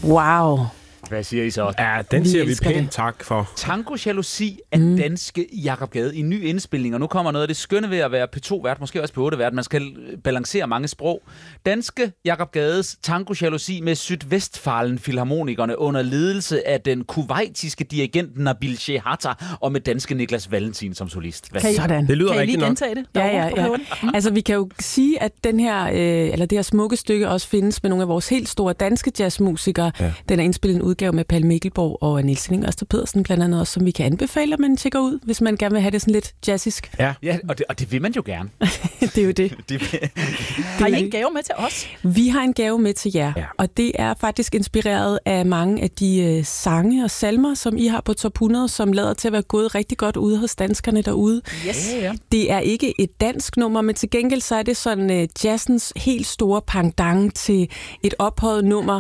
Wow. Hvad siger I så? Ja, den siger vi pænt det. tak for. Tango Jalousi af danske Jakob Gade i ny indspilning, og nu kommer noget af det skønne ved at være P2-vært, måske også P8-vært. Man skal balancere mange sprog. Danske Jakob Gades Tango Jalousi med Sydvestfalen Filharmonikerne under ledelse af den kuwaitiske dirigent Nabil Shehatta og med danske Niklas Valentin som solist. Sådan. Det lyder Kan I rigtigt lige nok. gentage det? Ja. Altså, vi kan jo sige, at den her, eller det her smukke stykke også findes med nogle af vores helt store danske jazzmusikere. Ja. Den er indspillet en udgave med Palle Mikkelborg og Niels Henning Øster Pedersen, blandt andet også, som vi kan anbefale, at man tjekker ud, hvis man gerne vil have det sådan lidt jazzisk. Ja, og det vil man jo gerne. Det er jo det. Har I en gave med til os? Vi har en gave med til jer, og det er faktisk inspireret af mange af de sange og salmer, som I har på Top 100, som lader til at være gået rigtig godt ude hos danskerne derude. Yes. Det er ikke et dansk nummer, men til gengæld så er det sådan jazzens helt store pendant til et ophøjet nummer,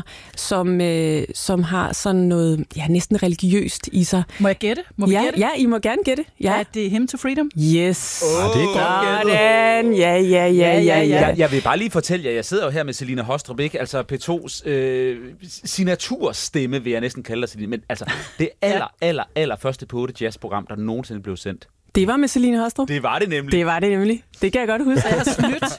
som har sådan noget næsten religiøst i sig. Må jeg gætte? Må vi gætte? Ja, I må gerne gætte. Ja. Er det Hymn to Freedom? Yes. Det er godt gættet. Ja. Jeg vil bare lige fortælle jer, jeg sidder jo her med Selina Hostrup, ikke? Altså P2's signaturstemme, vil jeg næsten kalde dig, Selina. Men altså, det aller første P8 jazzprogram, der nogensinde blev sendt. Det var med Selina Hostrup. Det var det nemlig. Det kan jeg godt huske. Jeg har snydt.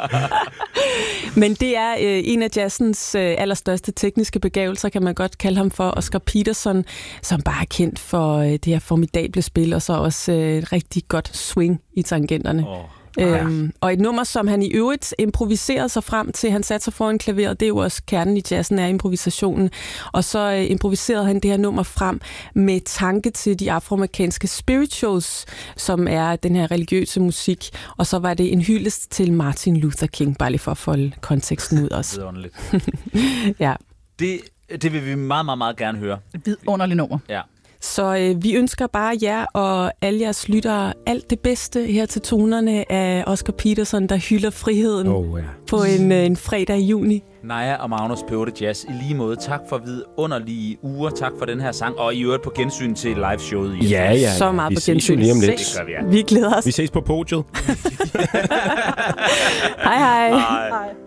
Men det er en af jazzens allerstørste tekniske begavelser, kan man godt kalde ham for, Oscar Peterson, som bare er kendt for det her formidable spil, og så også rigtig godt swing i tangenterne. Og et nummer, som han i øvrigt improviserede sig frem til, han satte sig foran klaveret, det er jo også kernen i jazzen, er improvisationen, og så improviserede han det her nummer frem med tanke til de afroamerikanske spirituals, som er den her religiøse musik, og så var det en hyldest til Martin Luther King, bare lige for at folde konteksten ud også. Ja. Det vil vi meget, meget, meget gerne høre. Vidunderligt nummer. Ja. Så vi ønsker bare jer og alle jeres lyttere alt det bedste her til tonerne af Oscar Peterson, der hylder friheden på en fredag i juni. Naja og Magnus P8 Jazz, i lige måde. Tak for vidunderlige uger. Tak for den her sang, og i øvrigt på gensyn til liveshowet. Ja. Så meget vi på gensyn. Lige om lidt. Det gør vi, ja. Vi glæder os. Vi ses på podiet. Hej. Hej.